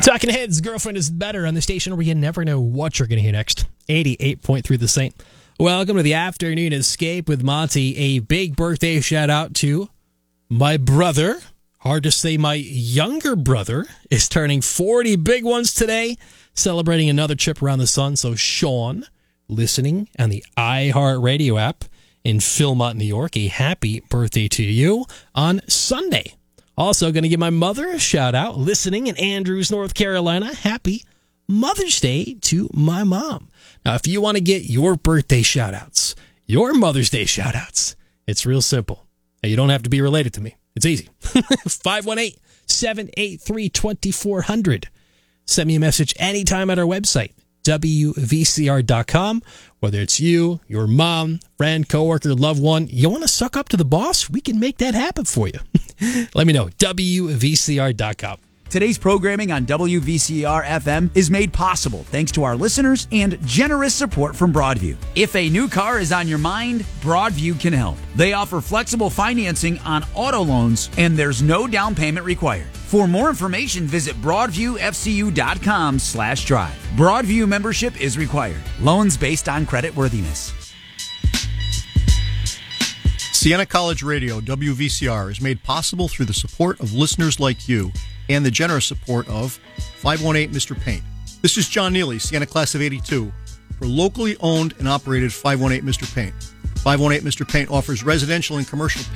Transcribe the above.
Talking Heads, Girlfriend is Better on the station where you never know what you're going to hear next. 88.3 The Saint. Welcome to the Afternoon Escape with Monty. A big birthday shout out to my brother. Hard to say my younger brother is turning 40 big ones today, celebrating another trip around the sun. So Sean, listening on the iHeartRadio app in Philmont, New York, a happy birthday to you on Sunday. Also going to give my mother a shout out, listening in Andrews, North Carolina. Happy Mother's Day to my mom. Now, if you want to get your birthday shout outs, your Mother's Day shout outs, it's real simple. You don't have to be related to me. It's easy. 518-783-2400. Send me a message anytime at our website, WVCR.com. Whether it's you, your mom, friend, coworker, loved one, you want to suck up to the boss? We can make that happen for you. Let me know. WVCR.com. Today's programming on WVCR-FM is made possible thanks to our listeners and generous support from Broadview. If a new car is on your mind, Broadview can help. They offer flexible financing on auto loans, and there's no down payment required. For more information, visit BroadviewFCU.com/drive. Broadview membership is required. Loans based on creditworthiness. Siena College Radio, WVCR, is made possible through the support of listeners like you and the generous support of 518 Mr. Paint. This is John Neely, Siena Class of 82, for locally owned and operated 518 Mr. Paint. 518 Mr. Paint offers residential and commercial paint